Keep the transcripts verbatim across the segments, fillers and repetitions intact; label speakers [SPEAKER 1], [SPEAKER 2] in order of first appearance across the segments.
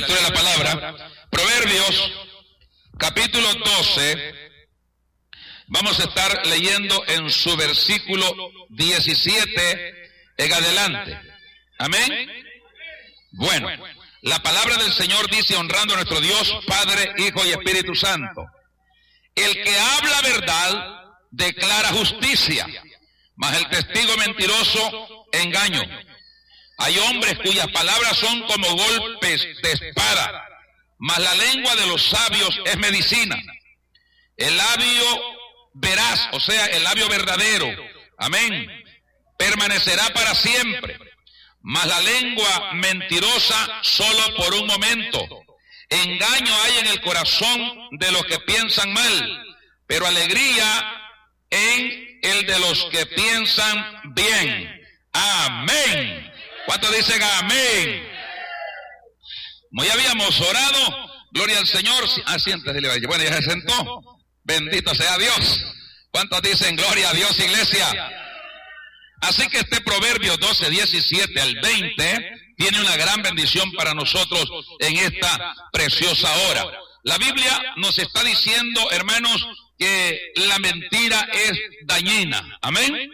[SPEAKER 1] lectura de la palabra. Proverbios, capítulo doce. Vamos a estar leyendo en su versículo diecisiete en adelante. Amén. Bueno, la palabra del Señor dice, honrando a nuestro Dios, Padre, Hijo y Espíritu Santo: el que habla verdad declara justicia, mas el testigo mentiroso engaño. Hay hombres cuyas palabras son como golpes de espada, mas la lengua de los sabios es medicina. El labio veraz, o sea, el labio verdadero, amén, permanecerá para siempre, mas la lengua mentirosa solo por un momento. Engaño hay en el corazón de los que piensan mal, pero alegría en el de los que piensan bien. Amén. ¿Cuántos dicen amén? Como ya habíamos orado, gloria al Señor. Ah, siéntese. Bueno, ya se sentó. Bendito sea Dios. ¿Cuántos dicen gloria a Dios, iglesia? Así que este Proverbio doce, diecisiete al veinte tiene una gran bendición para nosotros en esta preciosa hora. La Biblia nos está diciendo, hermanos, que la mentira es dañina. Amén.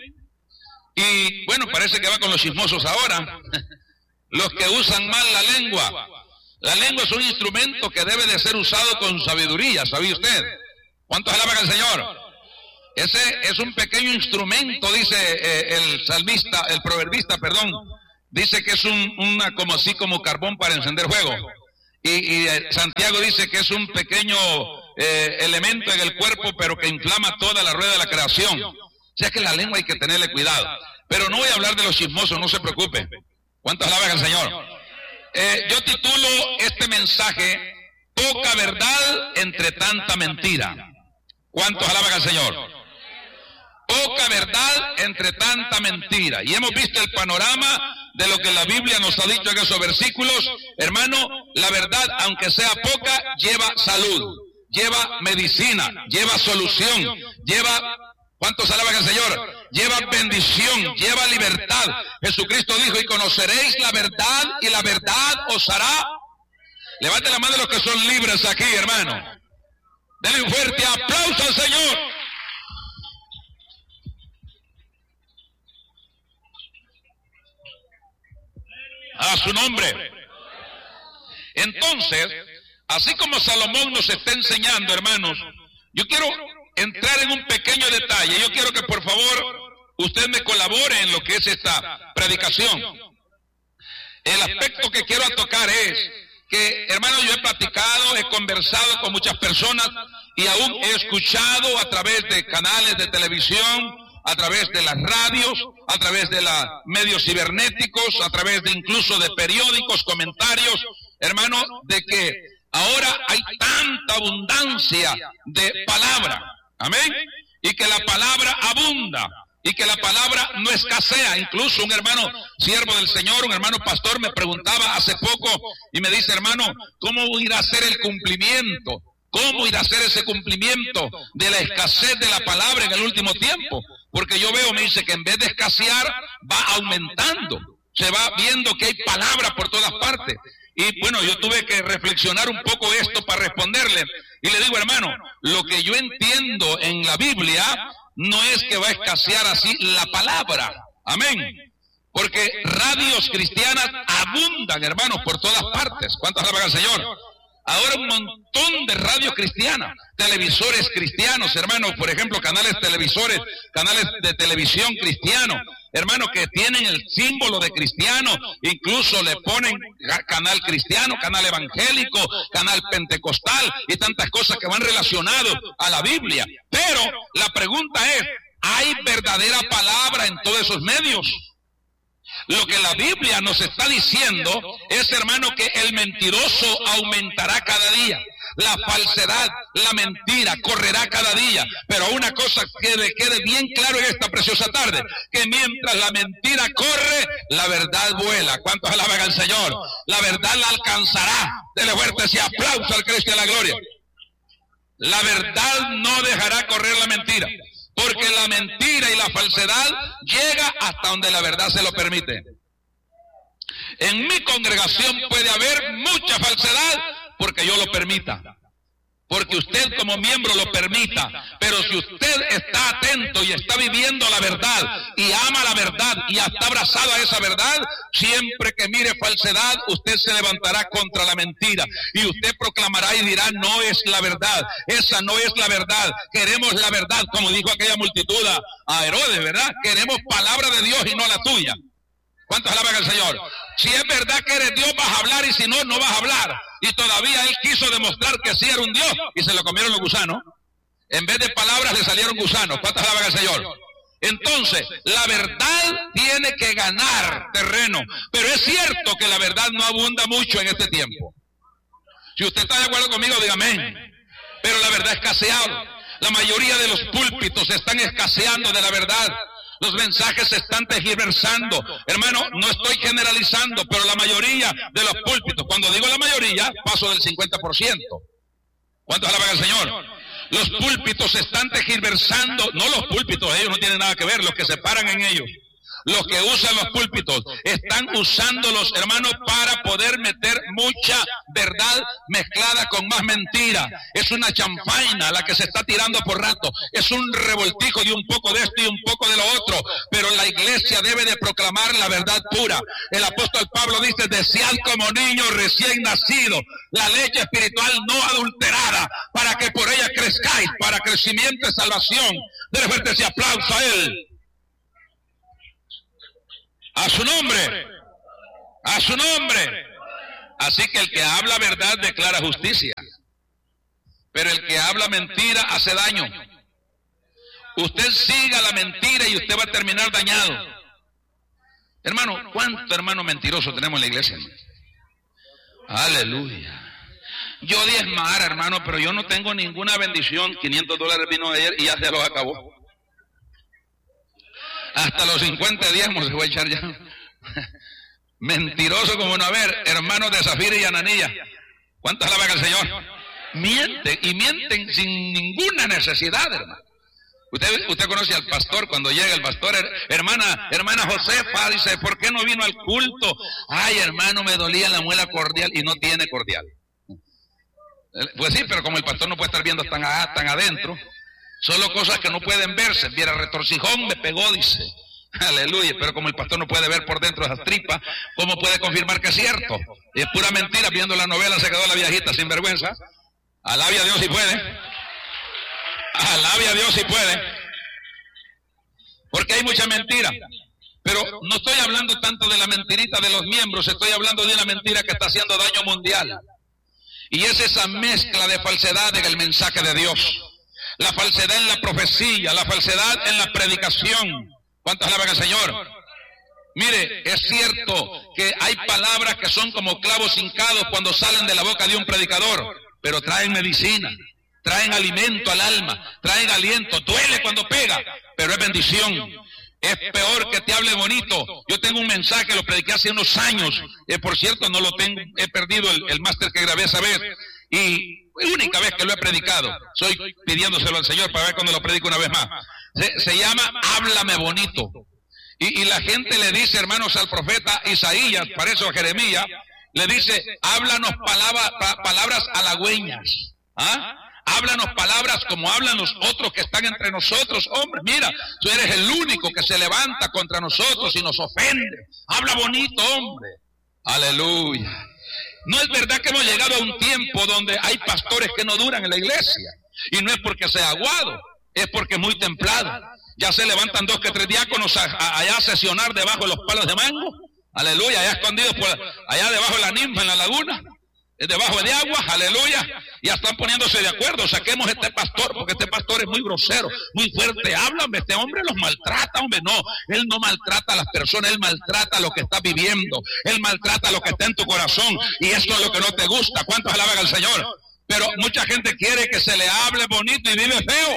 [SPEAKER 1] Y bueno, parece que va con los chismosos ahora. Los que usan mal la lengua. La lengua es un instrumento que debe de ser usado con sabiduría, ¿sabía usted? ¿Cuántos alaban al Señor? Ese es un pequeño instrumento, dice eh, el salmista, el proverbista, perdón. Dice que es un, una como así como carbón para encender fuego. Y, y eh, Santiago dice que es un pequeño eh, elemento en el cuerpo, pero que inflama toda la rueda de la creación. O sea que la lengua hay que tenerle cuidado. Pero no voy a hablar de los chismosos, no se preocupe. ¿Cuántos alaban al Señor? Eh, yo titulo este mensaje, poca verdad entre tanta mentira. ¿Cuántos alaban al Señor? Poca verdad entre tanta mentira. Y hemos visto el panorama de lo que la Biblia nos ha dicho en esos versículos. Hermano, la verdad, aunque sea poca, lleva salud, lleva medicina, lleva solución, lleva... ¿Cuántos alaban al Señor? Lleva bendición, lleva libertad. Jesucristo dijo, y conoceréis la verdad, y la verdad os hará. Levante la mano de los que son libres aquí, hermano. Denle un fuerte aplauso al Señor. A su nombre. Entonces, así como Salomón nos está enseñando, hermanos, yo quiero entrar en un pequeño detalle. Yo quiero que por favor usted me colabore en lo que es esta predicación. El aspecto que quiero tocar es que, hermanos, yo he platicado, he conversado con muchas personas y aún he escuchado a través de canales de televisión, a través de las radios, a través de los medios cibernéticos, a través de incluso de periódicos, comentarios, hermanos, de que ahora hay tanta abundancia de palabra. Amén. Y que la palabra abunda. Y que la palabra no escasea. Incluso un hermano siervo del Señor, un hermano pastor, me preguntaba hace poco y me dice, hermano, ¿cómo irá a ser el cumplimiento? ¿Cómo irá a ser ese cumplimiento de la escasez de la palabra en el último tiempo? Porque yo veo, me dice, que en vez de escasear, va aumentando. Se va viendo que hay palabra por todas partes. Y bueno, yo tuve que reflexionar un poco esto para responderle. Y le digo, hermano, lo que yo entiendo en la Biblia no es que va a escasear así la palabra. Amén. Porque radios cristianas abundan, hermanos, por todas partes. ¿Cuántos alaban al Señor? Ahora un montón de radios cristianas, televisores cristianos, hermanos, por ejemplo, canales televisores, canales de televisión cristianos, hermanos, que tienen el símbolo de cristiano, incluso le ponen canal cristiano, canal evangélico, canal pentecostal y tantas cosas que van relacionadas a la Biblia. Pero la pregunta es, ¿hay verdadera palabra en todos esos medios? Lo que la Biblia nos está diciendo es, hermano, que el mentiroso aumentará cada día. La falsedad, la mentira correrá cada día. Pero una cosa que le quede bien claro en esta preciosa tarde, que mientras la mentira corre, la verdad vuela. ¿Cuántos alaban al Señor? La verdad la alcanzará. Dele fuerte ese aplauso al Cristo de la gloria. La verdad no dejará correr la mentira. Porque la mentira y la falsedad llega hasta donde la verdad se lo permite. En mi congregación puede haber mucha falsedad porque yo lo permita. Porque usted como miembro lo permita, pero si usted está atento y está viviendo la verdad y ama la verdad y está abrazado a esa verdad, siempre que mire falsedad, usted se levantará contra la mentira y usted proclamará y dirá, no es la verdad, esa no es la verdad, queremos la verdad, como dijo aquella multitud a Herodes, ¿verdad? Queremos palabra de Dios y no la tuya. ¿Cuántos alaban al Señor? Si es verdad que eres Dios, vas a hablar, y si no, no vas a hablar. Y todavía él quiso demostrar que sí era un Dios y se lo comieron los gusanos. En vez de palabras le salieron gusanos. ¿Cuántos alaban al Señor? Entonces, la verdad tiene que ganar terreno. Pero es cierto que la verdad no abunda mucho en este tiempo. Si usted está de acuerdo conmigo, dígame amén. Pero la verdad ha escaseado. La mayoría de los púlpitos están escaseando de la verdad. Los mensajes se están tergiversando. Hermano, no estoy generalizando, pero la mayoría de los púlpitos, cuando digo la mayoría, paso del cincuenta por ciento. ¿Cuántos alaban al Señor? Los púlpitos se están tergiversando, no los púlpitos, ellos no tienen nada que ver, los que se paran en ellos. Los que usan los púlpitos están usándolos, hermanos, para poder meter mucha verdad mezclada con más mentira. Es una chanfaina la que se está tirando por rato. Es un revoltijo de un poco de esto y un poco de lo otro. Pero la iglesia debe de proclamar la verdad pura. El apóstol Pablo dice, desead como niños recién nacidos la leche espiritual no adulterada, para que por ella crezcáis para crecimiento y salvación. Dele fuerte ese aplauso a él. A su nombre, a su nombre. Así que el que habla verdad declara justicia, pero el que habla mentira hace daño. Usted siga la mentira y usted va a terminar dañado. Hermano, ¿cuánto hermano mentiroso tenemos en la iglesia? Aleluya. Yo diezmara, hermano, pero yo no tengo ninguna bendición. quinientos dólares vino ayer y ya se los acabó. Hasta los cincuenta diezmos se va a echar ya. Mentiroso como no haber, hermanos de Zafira y Ananía. ¿Cuántos alaban al Señor? Mienten, y mienten sin ninguna necesidad, hermano. Usted, usted conoce al pastor, cuando llega el pastor, hermana, hermana Josefa, dice, ¿por qué no vino al culto? Ay, hermano, me dolía la muela cordial, y no tiene cordial. Pues sí, pero como el pastor no puede estar viendo tan, a, tan adentro, solo cosas que no pueden verse. Viera retorcijón, me pegó, dice. Aleluya, pero como el pastor no puede ver por dentro de esas tripas, ¿cómo puede confirmar que es cierto? Y es pura mentira. Viendo la novela se quedó la viejita sin vergüenza. Alabe a Dios si puede. Alabe a Dios si puede. Porque hay mucha mentira. Pero no estoy hablando tanto de la mentirita de los miembros, estoy hablando de una mentira que está haciendo daño mundial. Y es esa mezcla de falsedad en el mensaje de Dios. La falsedad en la profecía, la falsedad en la predicación. ¿Cuántos alaban al Señor? Mire, es cierto que hay palabras que son como clavos hincados cuando salen de la boca de un predicador, pero traen medicina, traen alimento al alma, traen aliento, duele cuando pega, pero es bendición. Es peor que te hable bonito. Yo tengo un mensaje, lo prediqué hace unos años, eh, por cierto no lo tengo, he perdido el, el máster que grabé esa vez, y es la única vez que lo he predicado. Estoy pidiéndoselo al Señor para ver cuando lo predico una vez más. Se, se llama Háblame Bonito. Y, y la gente le dice, hermanos, al profeta Isaías, para eso a Jeremías, le dice, háblanos palabra, pa, palabras halagüeñas. ¿Ah? Háblanos palabras como hablan los otros que están entre nosotros. Hombre, mira, tú eres el único que se levanta contra nosotros y nos ofende. Habla bonito, hombre. Aleluya. No es verdad que hemos llegado a un tiempo donde hay pastores que no duran en la iglesia. Y no es porque sea aguado, es porque es muy templado. Ya se levantan dos que tres diáconos a, a, allá a sesionar debajo de los palos de mango. Aleluya, allá escondidos por allá debajo de la ninfa en la laguna. Debajo de agua, aleluya, ya están poniéndose de acuerdo, saquemos a este pastor, porque este pastor es muy grosero, muy fuerte, háblame, este hombre los maltrata, hombre, no, él no maltrata a las personas, él maltrata lo que está viviendo, él maltrata lo que está en tu corazón, y esto es lo que no te gusta. ¿Cuántos alaban al Señor? Pero mucha gente quiere que se le hable bonito y vive feo.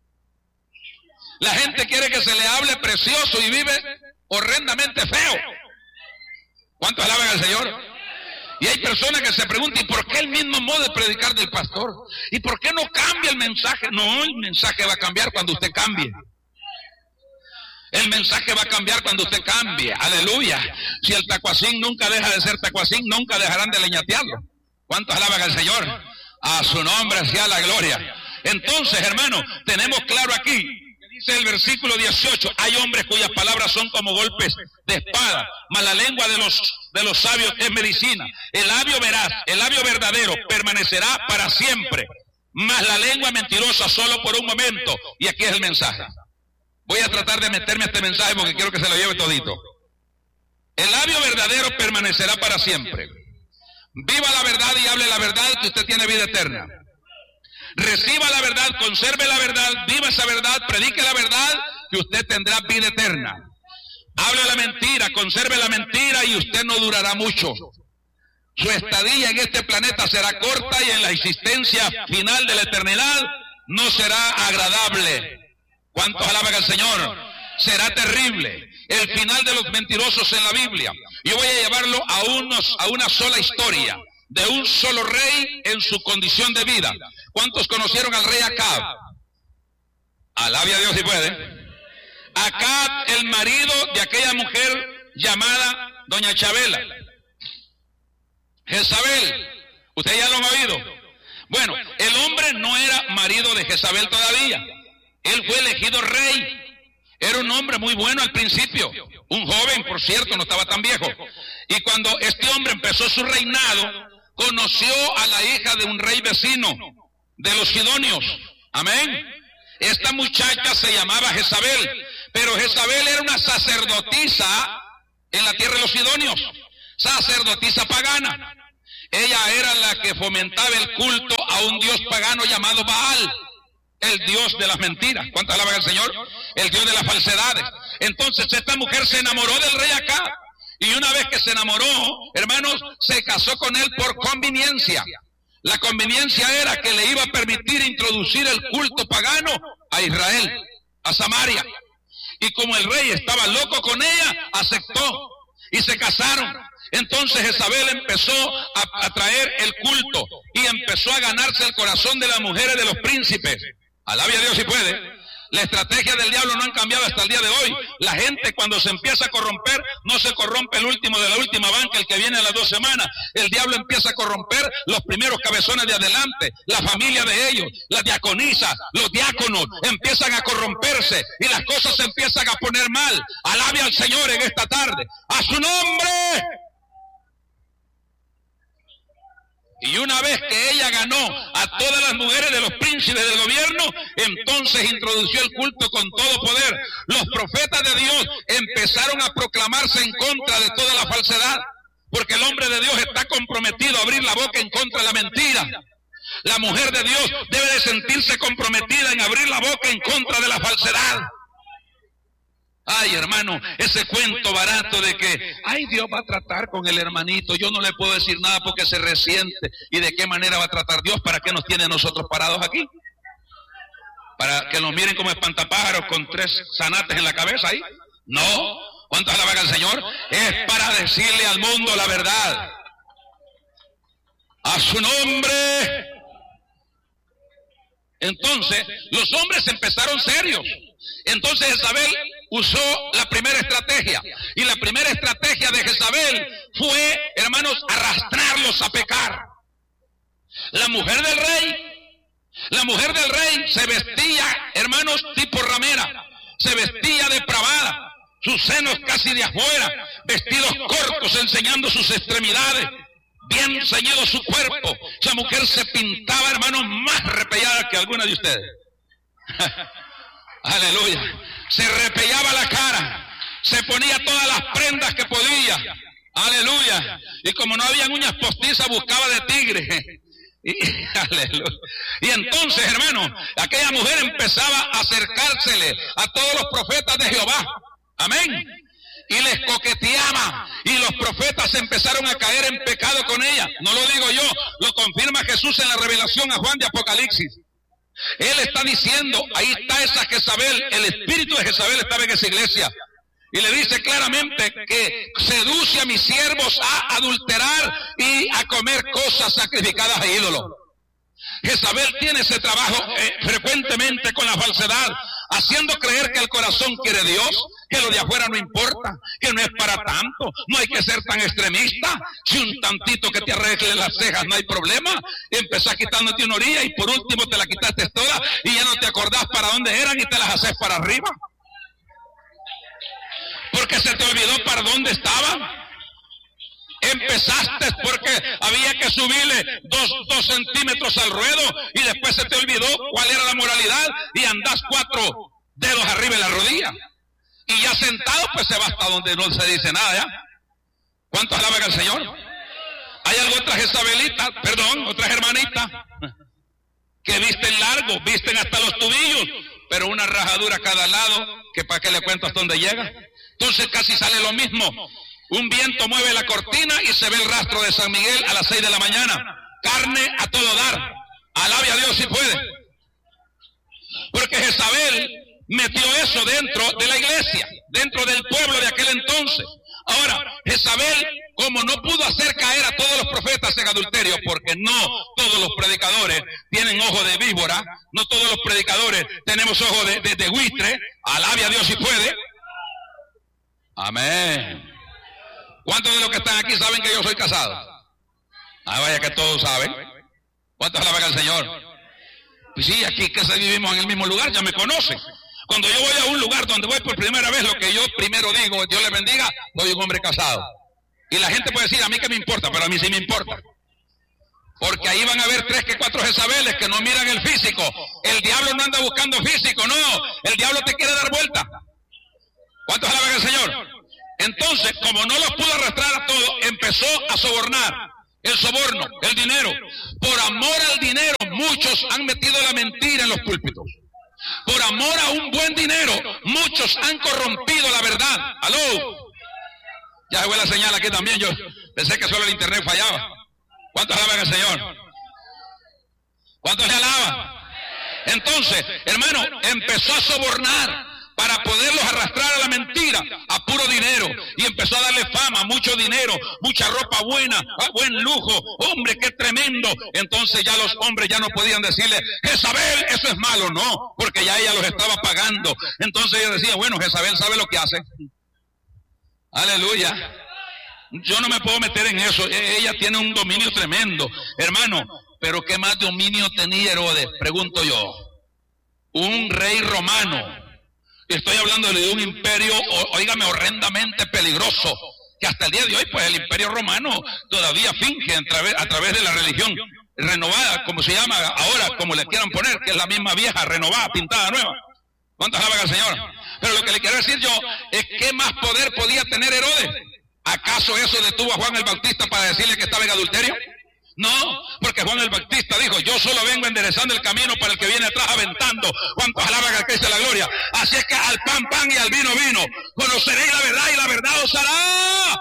[SPEAKER 1] La gente quiere que se le hable precioso y vive horrendamente feo. ¿Cuántos alaban al Señor? Y hay personas que se preguntan, ¿y por qué el mismo modo de predicar del pastor? ¿Y por qué no cambia el mensaje? No, el mensaje va a cambiar cuando usted cambie. El mensaje va a cambiar cuando usted cambie. Aleluya. Si el tacuacín nunca deja de ser tacuacín, nunca dejarán de leñatearlo. ¿Cuántos alaban al Señor? A su nombre sea la gloria. Entonces, hermano, tenemos claro aquí, dice el versículo dieciocho, hay hombres cuyas palabras son como golpes de espada, mas la lengua de los, de los sabios es medicina. El labio veraz, el labio verdadero permanecerá para siempre, mas la lengua mentirosa solo por un momento. Y aquí es el mensaje. Voy a tratar de meterme a este mensaje porque quiero que se lo lleve todito. El labio verdadero permanecerá para siempre. Viva la verdad y hable la verdad, que usted tiene vida eterna. Reciba la verdad, conserve la verdad, viva esa verdad, predique la verdad, que usted tendrá vida eterna. Hable la mentira, conserve la mentira y usted no durará mucho. Su estadía en este planeta será corta y en la existencia final de la eternidad no será agradable. ¿Cuántos alaban al Señor? Será terrible. El final de los mentirosos en la Biblia. Yo voy a llevarlo a, unos, a una sola historia de un solo rey en su condición de vida. ¿Cuántos conocieron al rey Acab? Alabe a Dios si puede. Acab, el marido de aquella mujer llamada doña Chabela, Jezabel. Usted ya lo ha oído. Bueno, el hombre no era marido de Jezabel todavía. Él fue elegido rey. Era un hombre muy bueno al principio, un joven, por cierto, no estaba tan viejo. Y cuando este hombre empezó su reinado, conoció a la hija de un rey vecino, de los sidonios. Amén. Esta muchacha se llamaba Jezabel, pero Jezabel era una sacerdotisa en la tierra de los sidonios, sacerdotisa pagana. Ella era la que fomentaba el culto a un dios pagano llamado Baal, el dios de las mentiras. ¿Cuántas alaban al Señor? El dios de las falsedades. Entonces esta mujer se enamoró del rey Acab, y una vez que se enamoró, hermanos, se casó con él por conveniencia. La conveniencia era que le iba a permitir introducir el culto pagano a Israel, a Samaria. Y como el rey estaba loco con ella, aceptó y se casaron. Entonces Jezabel empezó a, a traer el culto y empezó a ganarse el corazón de las mujeres de los príncipes. Alabe a Dios si puede. La estrategia del diablo no han cambiado hasta el día de hoy. La gente cuando se empieza a corromper, no se corrompe el último de la última banca, el que viene a las dos semanas. El diablo empieza a corromper los primeros cabezones de adelante, la familia de ellos, las diaconisas, los diáconos, empiezan a corromperse y las cosas se empiezan a poner mal. Alabe al Señor en esta tarde. ¡A su nombre! Y una vez que ella ganó a todas las mujeres de los príncipes del gobierno, entonces introdució el culto con todo poder. Los profetas de Dios empezaron a proclamarse en contra de toda la falsedad, porque el hombre de Dios está comprometido a abrir la boca en contra de la mentira. La mujer de Dios debe de sentirse comprometida en abrir la boca en contra de la falsedad. Ay, hermano, ese cuento barato de que, ay, Dios va a tratar con el hermanito, yo no le puedo decir nada porque se resiente. ¿Y de qué manera va a tratar Dios? ¿Para qué nos tiene nosotros parados aquí? ¿Para que nos miren como espantapájaros con tres zanates en la cabeza ahí? No. ¿Cuántos alaban al Señor? Es para decirle al mundo la verdad. A su nombre. Entonces, los hombres empezaron serios. Entonces Jezabel usó la primera estrategia. Y la primera estrategia de Jezabel fue, hermanos, arrastrarlos a pecar. La mujer del rey, la mujer del rey se vestía, hermanos, tipo ramera. Se vestía depravada, sus senos casi de afuera, vestidos cortos enseñando sus extremidades, bien ceñido su cuerpo. Esa mujer se pintaba, hermanos, más repellada que alguna de ustedes. Aleluya. Se repellaba la cara, se ponía todas las prendas que podía. Aleluya. Y como no habían uñas postizas, buscaba de tigre. Y, aleluya. Y entonces, hermano, aquella mujer empezaba a acercársele a todos los profetas de Jehová. Amén. Y les coqueteaba, y los profetas empezaron a caer en pecado con ella. No lo digo yo, lo confirma Jesús en la revelación a Juan de Apocalipsis. Él está diciendo, ahí está esa Jezabel, el espíritu de Jezabel estaba en esa iglesia. Y le dice claramente que seduce a mis siervos a adulterar y a comer cosas sacrificadas a ídolos. Jezabel tiene ese trabajo eh, frecuentemente con la falsedad, haciendo creer que el corazón quiere Dios. que lo de afuera no importa, que no es para tanto, no hay que ser tan extremista, si un tantito que te arregle las cejas no hay problema, empezás quitándote una orilla y por último te la quitaste toda y ya no te acordás para dónde eran y te las haces para arriba, porque se te olvidó para dónde estaban. Empezaste porque había que subirle dos, dos centímetros al ruedo y después se te olvidó cuál era la moralidad y andás cuatro dedos arriba de la rodilla. Y ya sentado pues se va hasta donde no se dice nada, ¿ya? ¿Cuántos alaban al Señor? Hay algo otras Jezabelitas, perdón, otras hermanitas que visten largo, visten hasta los tubillos, pero una rajadura a cada lado, que para qué le cuento hasta dónde llega. Entonces casi sale lo mismo. Un viento mueve la cortina y se ve el rastro de San Miguel a las seis de la mañana. Carne a todo dar. Alabe a Dios si puede. Porque Jezabel metió eso dentro de la iglesia, dentro del pueblo de aquel entonces. Ahora, Jezabel, como no pudo hacer caer a todos los profetas en adulterio, porque no todos los predicadores tienen ojo de víbora, no todos los predicadores tenemos ojo de, de, de buitre, alabe a Dios si puede. Amén. ¿Cuántos de los que están aquí saben que yo soy casado? Ah, vaya que todos saben. ¿Cuántos alaban al Señor? Pues sí, aquí que vivimos en el mismo lugar, ya me conocen. Cuando yo voy a un lugar donde voy por primera vez, lo que yo primero digo, Dios le bendiga, soy un hombre casado. Y la gente puede decir, a mí que me importa, pero a mí sí me importa. Porque ahí van a haber tres que cuatro Jezabeles que no miran el físico. El diablo no anda buscando físico, no. El diablo te quiere dar vuelta. ¿Cuántos alaban al Señor? Entonces, como no los pudo arrastrar a todos, empezó a sobornar. El soborno, el dinero. Por amor al dinero, muchos han metido la mentira en los púlpitos. Por amor a un buen dinero, muchos han corrompido la verdad. ¿Aló? Ya fue la señal aquí también. Yo pensé que solo el internet fallaba. ¿Cuántos alaban al Señor? ¿Cuántos le alaban? Entonces, hermano, empezó a sobornar para poderlos arrastrar a la mentira, a puro dinero, y empezó a darle fama, mucho dinero, mucha ropa buena, buen lujo, hombre, qué tremendo. Entonces ya los hombres ya no podían decirle, Jezabel, eso es malo, no, porque ya ella los estaba pagando. Entonces ella decía, bueno, Jezabel sabe lo que hace. Aleluya. Yo no me puedo meter en eso, ella tiene un dominio tremendo, hermano. Pero ¿qué más dominio tenía Herodes? Pregunto yo. Un rey romano. Estoy hablando de un imperio, oígame, horrendamente peligroso, que hasta el día de hoy, pues el imperio romano todavía finge a través, a través de la religión renovada, como se llama ahora, como le quieran poner, que es la misma vieja, renovada, pintada, nueva. ¿Cuántos alaban al Señor? Pero lo que le quiero decir yo es ¿qué más poder podía tener Herodes? ¿Acaso eso detuvo a Juan el Bautista para decirle que estaba en adulterio? No, porque Juan el Bautista dijo, yo solo vengo enderezando el camino para el que viene atrás aventando. ¿Cuántos alaban a Cristo de la gloria? Así es que al pan, pan y al vino, vino. Conoceréis la verdad y la verdad os hará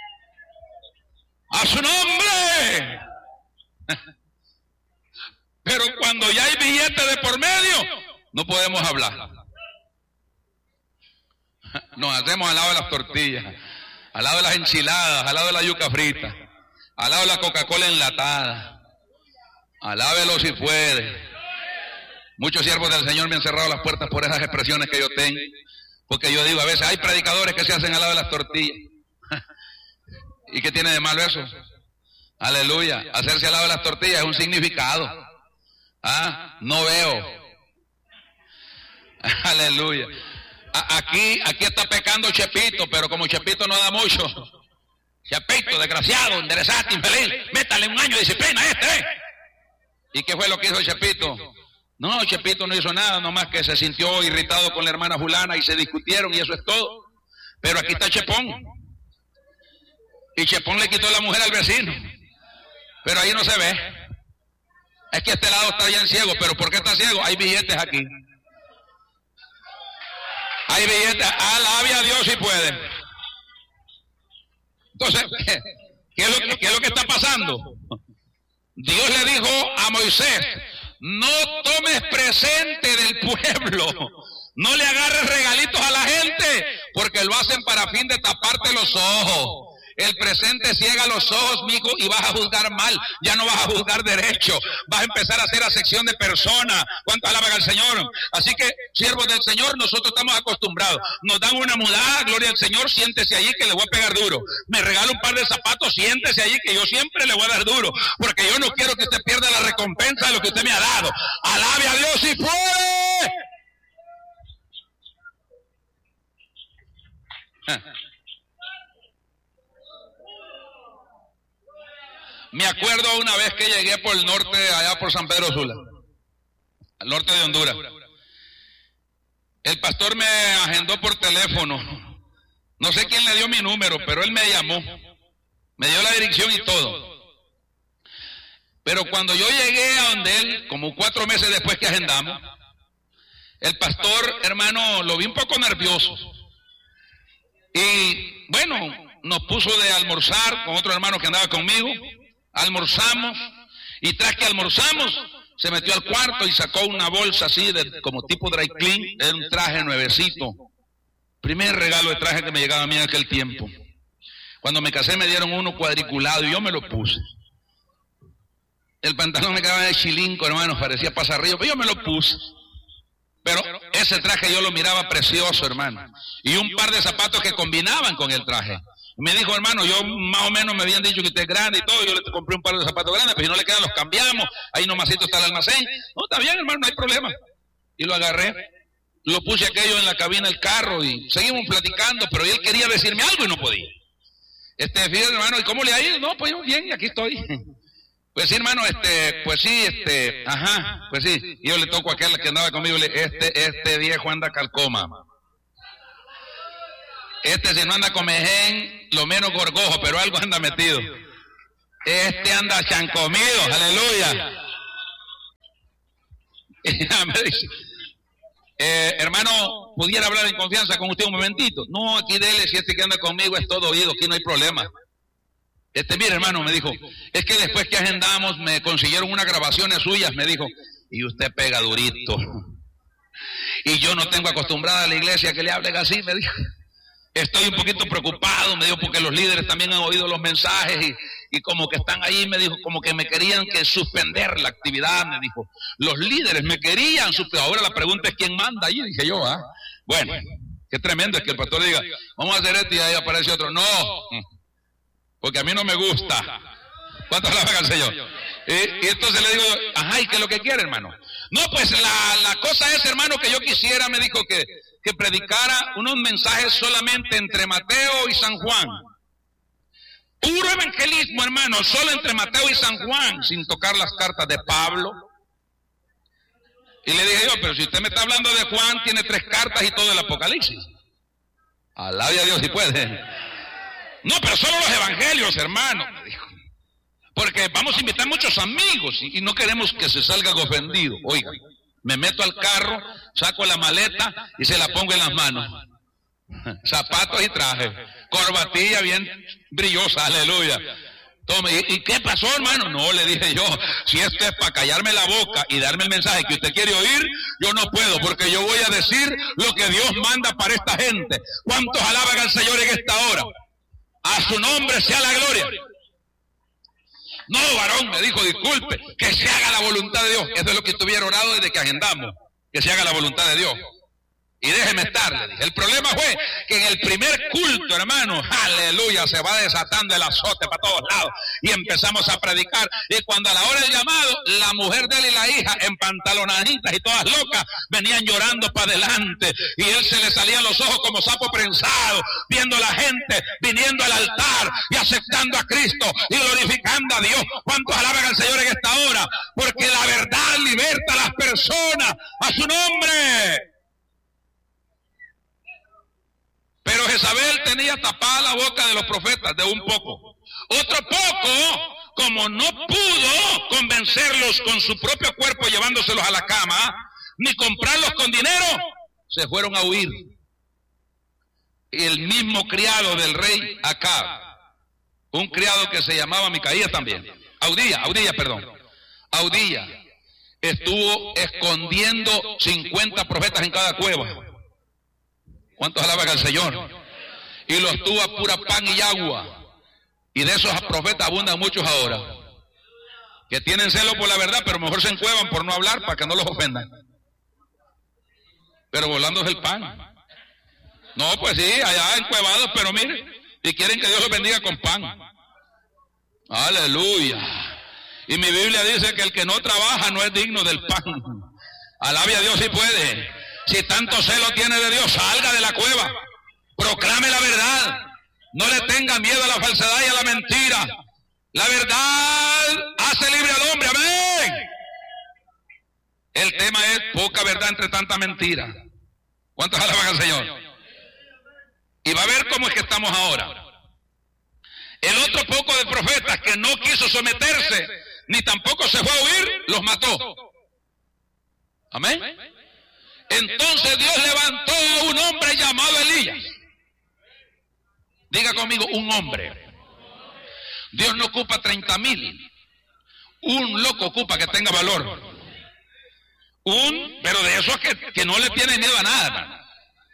[SPEAKER 1] a su nombre. Pero cuando ya hay billete de por medio, no podemos hablar. Nos hacemos al lado de las tortillas, al lado de las enchiladas, al lado de la yuca frita, al lado de la Coca-Cola enlatada. Alábelo si puede. Muchos siervos del Señor me han cerrado las puertas por esas expresiones que yo tengo, porque yo digo, a veces hay predicadores que se hacen al lado de las tortillas. ¿Y qué tiene de malo eso? Aleluya. Hacerse al lado de las tortillas es un significado. Ah, no veo. Aleluya. A aquí, aquí está pecando Chepito, pero como Chepito no da mucho. Chepito, desgraciado, enderezate, infeliz, métale un año de disciplina a este, ¿eh? ¿Y qué fue lo que hizo Chepito? No, Chepito no hizo nada, nomás que se sintió irritado con la hermana fulana y se discutieron y eso es todo. Pero aquí está Chepón. Y Chepón le quitó la mujer al vecino. Pero ahí no se ve. Es que este lado está bien ciego, pero ¿por qué está ciego? Hay billetes aquí. Hay billetes, alabe a Dios si puede. Entonces, ¿qué, qué, es lo que, ¿qué es lo que está pasando? Dios le dijo a Moisés, no tomes presente del pueblo, no le agarres regalitos a la gente, porque lo hacen para fin de taparte los ojos. El presente ciega los ojos, mijo, y vas a juzgar mal. Ya no vas a juzgar derecho. Vas a empezar a hacer acepción de persona. ¿Cuánto alaban al Señor? Así que, siervos del Señor, nosotros estamos acostumbrados. Nos dan una mudada, gloria al Señor, siéntese allí que le voy a pegar duro. Me regala un par de zapatos, siéntese allí que yo siempre le voy a dar duro. Porque yo no quiero que usted pierda la recompensa de lo que usted me ha dado. Alabe a Dios si puede. Me acuerdo una vez que llegué por el norte, allá por San Pedro Sula, al norte de Honduras. El pastor me agendó por teléfono. No sé quién le dio mi número, pero él me llamó. Me dio la dirección y todo. Pero cuando yo llegué a donde él, como cuatro meses después que agendamos, el pastor, hermano, lo vi un poco nervioso. Y bueno, nos puso de almorzar con otro hermano que andaba conmigo. Almorzamos, y tras que almorzamos, se metió al cuarto y sacó una bolsa así, de, como tipo dry clean, de un traje nuevecito. Primer regalo de traje que me llegaba a mí en aquel tiempo. Cuando me casé me dieron uno cuadriculado y yo me lo puse. El pantalón me quedaba de chilinco, hermano, parecía pasarrillo, pero yo me lo puse. Pero ese traje yo lo miraba precioso, hermano. Y un par de zapatos que combinaban con el traje. Me dijo, hermano, yo más o menos me habían dicho que usted es grande y todo, yo le compré un par de zapatos grandes, pero si no le quedan los cambiamos, ahí nomasito está el almacén. No, está bien, hermano, no hay problema. Y lo agarré, lo puse aquello en la cabina del carro y seguimos platicando, pero él quería decirme algo y no podía. Este, fíjate, hermano, ¿y cómo le ha ido? No, pues yo bien, aquí estoy. Pues sí, hermano, este, pues sí, este, ajá, pues sí. Y yo le toco a aquel que andaba conmigo, le, este, este viejo anda calcoma. Este si no anda comején, lo menos gorgojo, pero algo anda metido. Este anda chancomido, aleluya. Me dice, eh, hermano, ¿pudiera hablar en confianza con usted un momentito? No, aquí dele, si este que anda conmigo es todo oído, aquí no hay problema. Este, mire, hermano, me dijo, es que después que agendamos me consiguieron unas grabaciones suyas, me dijo, y usted pega durito. Y yo no tengo acostumbrada a la iglesia que le hablen así, me dijo. Estoy un poquito preocupado, me dijo, porque los líderes también han oído los mensajes y, y como que están ahí, me dijo, como que me querían que suspender la actividad, me dijo. Los líderes me querían suspender. Ahora la pregunta es quién manda ahí, dije yo, ¿ah? Bueno, qué tremendo es que el pastor diga, vamos a hacer esto y ahí aparece otro. No, porque a mí no me gusta. ¿Cuánto alaban al Señor? Y, y entonces le digo, ajá, ¿y qué es lo que quiere, hermano? No, pues la, la cosa es, hermano, que yo quisiera, me dijo, que, que predicara unos mensajes solamente entre Mateo y San Juan. Puro evangelismo, hermano, solo entre Mateo y San Juan, sin tocar las cartas de Pablo. Y le dije yo, pero si usted me está hablando de Juan, tiene tres cartas y todo el Apocalipsis. Alabe a Dios si puede. No, pero solo los evangelios, hermano, me dijo. Porque vamos a invitar muchos amigos y, y no queremos que se salga ofendido. Oiga, me meto al carro, saco la maleta y se la pongo en las manos. Zapatos y traje, corbatilla bien brillosa, aleluya. Tome, ¿y, ¿y qué pasó, hermano? No, le dije yo, si esto es para callarme la boca y darme el mensaje que usted quiere oír, yo no puedo, porque yo voy a decir lo que Dios manda para esta gente. ¿Cuántos alaban al Señor en esta hora? A su nombre sea la gloria. No, varón, me dijo, disculpe, que se haga la voluntad de Dios. Eso es lo que estuviera orado desde que agendamos, que se haga la voluntad de Dios. Y déjeme estar, le dije. El problema fue que en el primer culto, hermano, aleluya, se va desatando el azote para todos lados. Y empezamos a predicar. Y cuando a la hora del llamado, la mujer de él y la hija, empantalonaditas y todas locas, venían llorando para adelante. Y él se le salían los ojos como sapo prensado, viendo a la gente viniendo al altar y aceptando a Cristo y glorificando a Dios. ¿Cuántos alaban al Señor en esta hora? Porque la verdad liberta a las personas a su nombre. Pero Jezabel tenía tapada la boca de los profetas de un poco. Otro poco, como no pudo convencerlos con su propio cuerpo llevándoselos a la cama, ni comprarlos con dinero, se fueron a huir. Y el mismo criado del rey Acab, un criado que se llamaba Micaías también, Audía, Audía, perdón, Audía, estuvo escondiendo cincuenta profetas en cada cueva. ¿Cuántos alaban al Señor? Y los tuvo a pura pan y agua. Y de esos profetas abundan muchos ahora, que tienen celo por la verdad, pero mejor se encuevan por no hablar para que no los ofendan. Pero volando es el pan. No, pues sí, allá encuevados, pero mire, y quieren que Dios los bendiga con pan. Aleluya. Y mi Biblia dice que el que no trabaja no es digno del pan. Alabe a Dios si puede. Si tanto celo tiene de Dios, salga de la cueva, proclame la verdad, no le tenga miedo a la falsedad y a la mentira. La verdad hace libre al hombre, amén. El tema es poca verdad entre tanta mentira. ¿Cuántos alaban al Señor? Y va a ver cómo es que estamos ahora. El otro poco de profetas que no quiso someterse, ni tampoco se fue a huir, los mató. Amén. Entonces Dios levantó a un hombre llamado Elías. Diga conmigo, un hombre. Dios no ocupa treinta mil. Un loco ocupa que tenga valor. Un, pero de esos que, que no le tiene miedo a nada, hermano.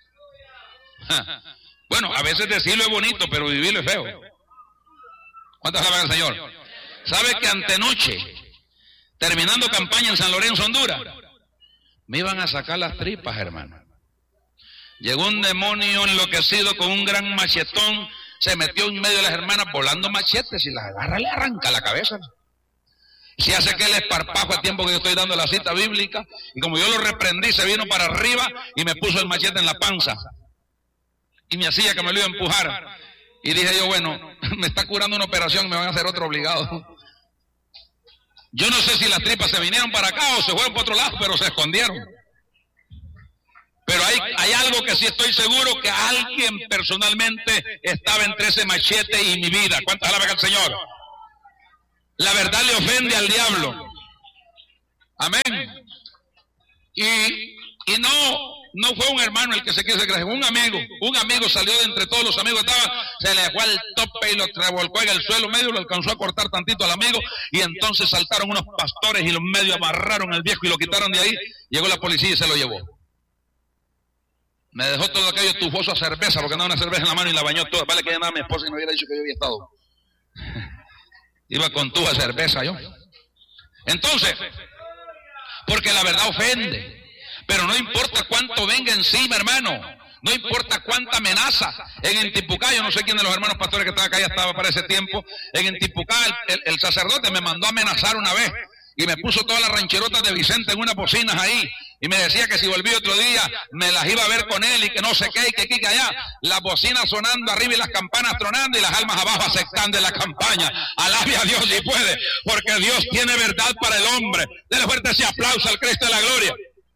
[SPEAKER 1] Bueno, a veces decirlo es bonito, pero vivirlo es feo. ¿Cuántas alaban al Señor? ¿Sabe que antenoche, terminando campaña en San Lorenzo, Honduras, me iban a sacar las tripas, hermano? Llegó un demonio enloquecido con un gran machetón, se metió en medio de las hermanas volando machetes y las agarra, le arranca la cabeza. Si hace que el esparpajo a tiempo que yo estoy dando la cita bíblica, y como yo lo reprendí, se vino para arriba y me puso el machete en la panza. Y me hacía que me lo iba a empujar. Y dije yo, bueno, me está curando una operación, me van a hacer otro obligado. Yo no sé si las tripas se vinieron para acá o se fueron para otro lado, pero se escondieron. Pero hay, hay algo que sí estoy seguro, que alguien personalmente estaba entre ese machete y mi vida. ¿Cuántas alaban al Señor? La verdad le ofende al diablo. Amén. Y, y no, no fue un hermano el que se quiso creer, un amigo. Un amigo salió de entre todos los amigos que estaban, se le fue al tope y lo revolcó en el suelo, medio lo alcanzó a cortar tantito al amigo, y entonces saltaron unos pastores y los medio amarraron al viejo y lo quitaron de ahí. Llegó la policía y se lo llevó. Me dejó todo aquello tufoso a cerveza, porque andaba una cerveza en la mano y la bañó toda. Vale que ya nada mi esposa y me hubiera dicho que yo había estado. Iba con tuba de cerveza yo. Entonces, porque la verdad ofende, pero no importa cuánto venga encima, hermano, no importa cuánta amenaza. En Intipucá, yo no sé quién de los hermanos pastores que estaba acá ya estaba para ese tiempo, en Intipucá el, el, el sacerdote me mandó a amenazar una vez y me puso todas las rancherotas de Vicente en unas bocinas ahí. Y me decía que si volví otro día, me las iba a ver con él y que no sé qué, y que aquí, que allá. Las bocinas sonando arriba y las campanas tronando y las almas abajo aceptando de la campaña. Alabe a Dios si puede, porque Dios tiene verdad para el hombre. Dele fuerte ese aplauso al Cristo de la gloria.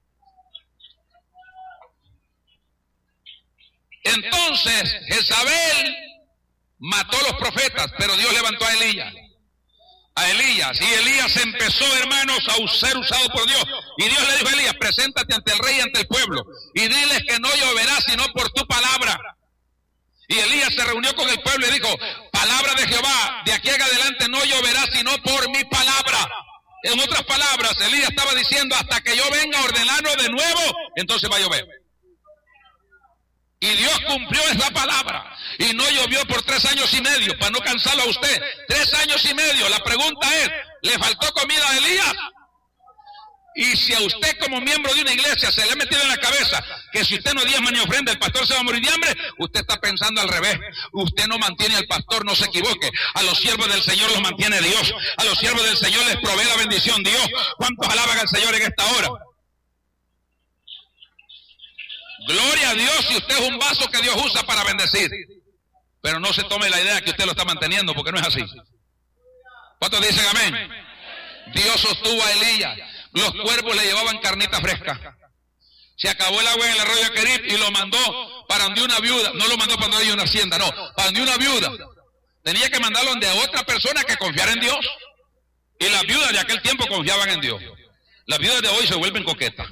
[SPEAKER 1] Entonces, Jezabel mató a los profetas, pero Dios levantó a Elías. A Elías, y Elías empezó, hermanos, a ser usado por Dios. Y Dios le dijo a Elías, preséntate ante el rey y ante el pueblo, y diles que no lloverá sino por tu palabra. Y Elías se reunió con el pueblo y dijo, palabra de Jehová, de aquí en adelante no lloverá sino por mi palabra. En otras palabras, Elías estaba diciendo, hasta que yo venga a ordenarlo de nuevo, entonces va a llover. Y Dios cumplió esa palabra. Y no llovió por tres años y medio, para no cansarlo a usted. Tres años y medio. La pregunta es, ¿le faltó comida a Elías? Y si a usted como miembro de una iglesia se le ha metido en la cabeza que si usted no diezma ni ofrenda, el pastor se va a morir de hambre, usted está pensando al revés. Usted no mantiene al pastor, no se equivoque. A los siervos del Señor los mantiene Dios. A los siervos del Señor les provee la bendición Dios. ¿Cuántos alaban al Señor en esta hora? Gloria a Dios si usted es un vaso que Dios usa para bendecir. Pero no se tome la idea que usted lo está manteniendo, porque no es así. ¿Cuántos dicen amén? Dios sostuvo a Elías. Los cuervos le llevaban carnita fresca. Se acabó el agua en el arroyo de Querib y lo mandó para donde una viuda. No lo mandó para donde hay una hacienda, no. Para donde una viuda. Tenía que mandarlo donde otra persona que confiara en Dios. Y las viudas de aquel tiempo confiaban en Dios. Las viudas de hoy se vuelven coquetas.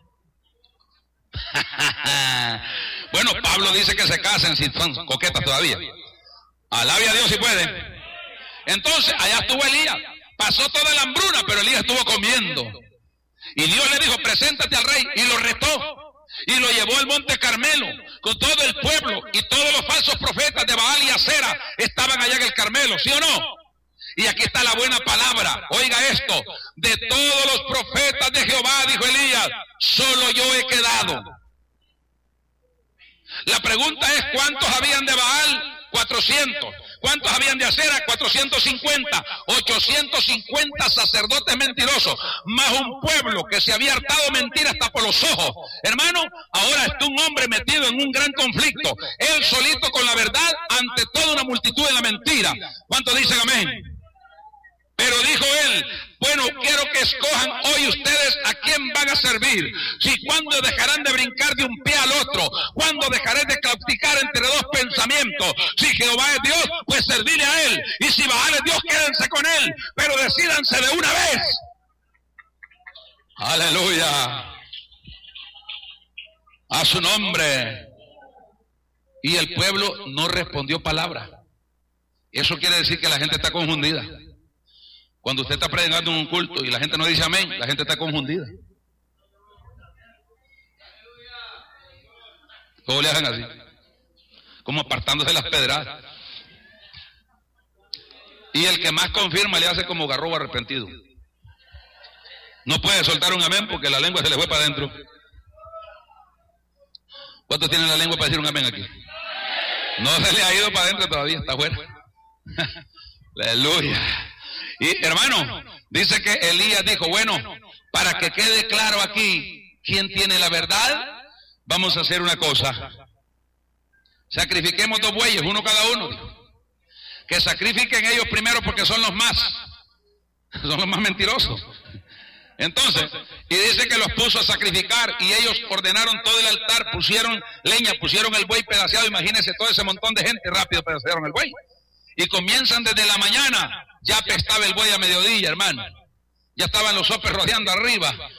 [SPEAKER 1] Bueno, Pablo dice que se casen si son coquetas todavía. Alabe a Dios si puede. Entonces, allá estuvo Elías. Pasó toda la hambruna, pero Elías estuvo comiendo. Y Dios le dijo, preséntate al rey. Y lo retó. Y lo llevó al monte Carmelo. con todo el pueblo y todos los falsos profetas de Baal y Acera estaban allá en el Carmelo, ¿sí o no? Y aquí está la buena palabra, oiga esto, de todos los profetas de Jehová, dijo Elías, solo yo he quedado. La pregunta es, ¿cuántos habían de Baal? cuatrocientos. ¿Cuántos habían de Acera? cuatrocientos cincuenta. ochocientos cincuenta sacerdotes mentirosos, más un pueblo que se había hartado mentir hasta por los ojos. Hermano, ahora está un hombre metido en un gran conflicto, él solito con la verdad ante toda una multitud de la mentira. ¿Cuántos dicen amén? Pero dijo él, bueno, quiero que escojan hoy ustedes a quién van a servir. Si cuándo dejarán de brincar de un pie al otro, cuándo dejaré de claudicar entre dos pensamientos. Si Jehová es Dios, pues servirle a él. Y si Baal es Dios, quédense con él. Pero decídanse de una vez. Aleluya. A su nombre. Y el pueblo no respondió palabra. Eso quiere decir que la gente está confundida. Cuando usted está predicando en un culto y la gente no dice amén, la gente está confundida. ¿Cómo le hacen así? Como apartándose las pedradas. Y el que más confirma le hace como garrobo arrepentido. No puede soltar un amén porque la lengua se le fue para adentro. ¿Cuántos tienen la lengua para decir un amén aquí? No se le ha ido para adentro todavía, está afuera. Aleluya. Y hermano, dice que Elías dijo, bueno, para que quede claro aquí quién tiene la verdad, vamos a hacer una cosa. Sacrifiquemos dos bueyes, uno cada uno. Que sacrifiquen ellos primero porque son los más, son los más mentirosos. Entonces, y dice que los puso a sacrificar y ellos ordenaron todo el altar, pusieron leña, pusieron el buey pedaceado, imagínense todo ese montón de gente, rápido pedacearon el buey. Y comienzan desde la mañana, ya apestaba el buey a mediodía, hermano. Ya estaban los sopes rodeando arriba.